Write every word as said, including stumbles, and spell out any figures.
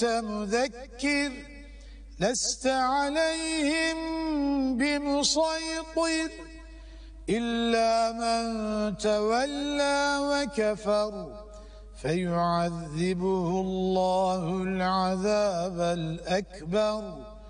مذكر لست عليهم بمسيطر إلا من تولى وكفر فيعذبه الله العذاب الأكبر